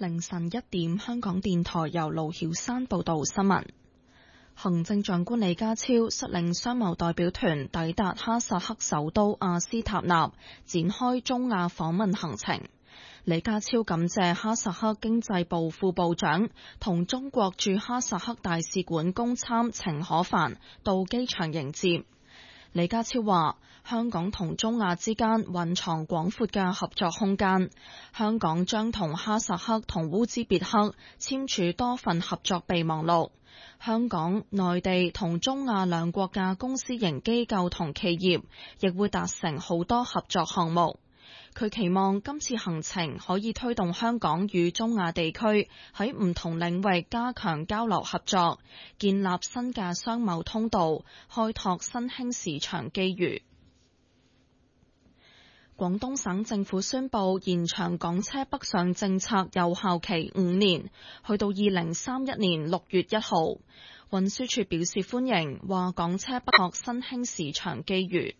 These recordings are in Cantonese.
凌晨1點，香港電台由盧曉山報道新聞。行政長官李家超率領商貿代表團抵達哈薩克首都阿斯塔納，展開中亞訪問行程。李家超感謝哈薩克經濟部副部長同中國駐哈薩克大使館公參程可凡到機場迎接。李家超話：香港同中亞之間蘊藏廣闊嘅合作空間，香港將同哈薩克同烏茲別克簽署多份合作備忘錄。香港、內地同中亞兩國嘅公私營機構同企業亦會達成好多合作項目。佢期望今次行程可以推動香港與中亞地區喺唔同領域加強交流合作，建立新嘅商貿通道，開拓新興市場機遇。廣東省政府宣布延長港車北上政策有效期5年，去到2031年6月1號。運輸署表示歡迎，話港車北拓新興市場機遇。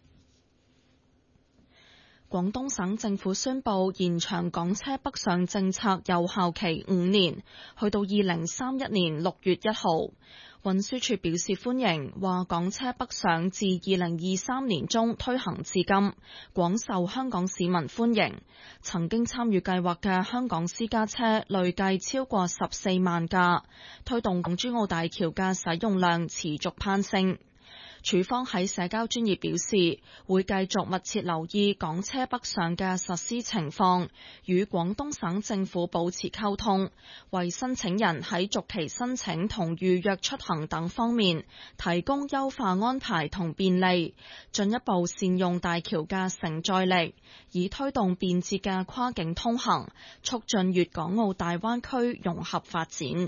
廣東省政府宣布延長港車北上政策有效期5年，去到2031年6月1號。運輸署表示歡迎，話港車北上自2023年中推行至今，廣受香港市民歡迎。曾經參與計劃嘅香港私家車累計超過14萬架，推動港珠澳大橋嘅使用量持續攀升。署方喺社交專頁表示，會繼續密切留意港車北上嘅實施情況，與廣東省政府保持溝通，為申請人喺續期申請同預約出行等方面提供優化安排同便利，進一步善用大橋嘅承載力，以推動便捷嘅跨境通行，促進粵港澳大灣區融合發展。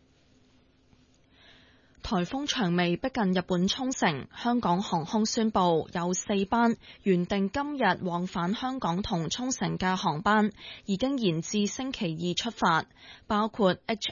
颱風長尾逼近日本沖繩，香港航空宣布有4班原定今日往返香港同沖繩嘅航班已經延至星期2出發，包括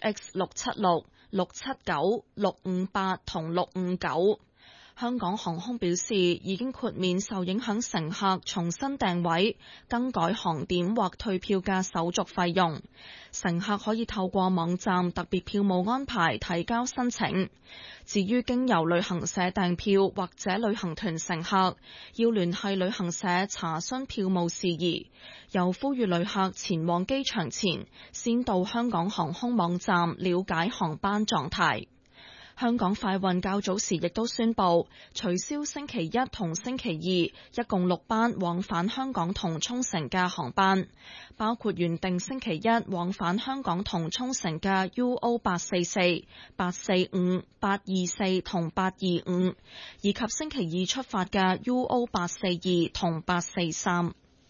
HX676、679、658同659。香港航空表示已經豁免受影響乘客重新訂位、更改航點或退票嘅手續費用。乘客可以透過網站特別票務安排提交申請。至於經由旅行社訂票或者旅行團乘客，要聯繫旅行社查詢票務事宜。又呼籲旅客前往機場前，先到香港航空網站了解航班狀態。香港快運較早時亦都宣布取消星期1同星期2一共6班往返香港同沖繩嘅航班，包括原定星期1往返香港同沖繩嘅 UO844、845、824同825，以及星期2出發嘅 UO842同843。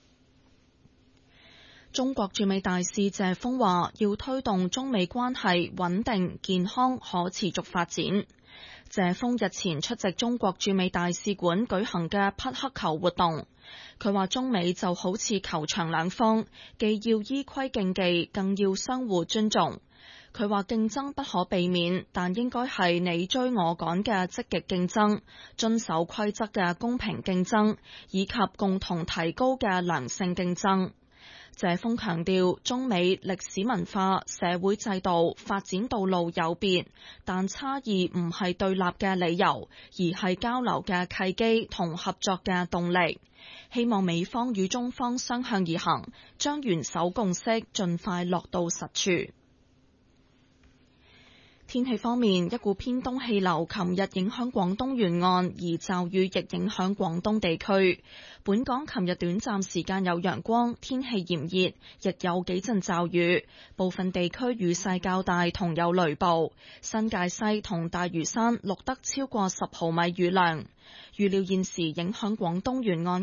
中國駐美大使謝鋒話：要推動中美關係穩定、健康、可持續發展。謝鋒日前出席中國駐美大使館舉行嘅匹克球活動，佢話中美就好似球場兩方，既要依規競技，更要相互尊重。佢話競爭不可避免，但應該係你追我趕嘅積極競爭，遵守規則嘅公平競爭，以及共同提高嘅良性競爭。謝鋒強調，中美歷史文化、社會制度、發展道路有別，但差異唔係對立嘅理由，而係交流嘅契機同合作嘅動力。希望美方與中方相向而行，將元首共識盡快落到實處。天氣方面，一股偏東氣流琴日影響廣東沿岸，而驟雨亦影響廣東地區。本港琴日短暫時間有陽光，天氣炎熱，亦有幾陣驟雨，部分地區雨勢較大同有雷暴。新界西同大嶼山錄得超過10毫米雨量。預料現時影響廣東沿岸